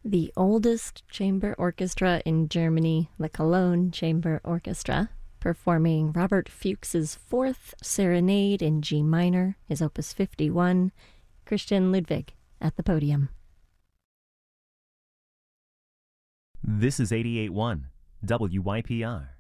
The oldest chamber orchestra in Germany, the Cologne Chamber Orchestra, performing Robert Fuchs's Fourth Serenade in G minor, his Opus 51, Christian Ludwig at the podium. This is 88.1 WYPR.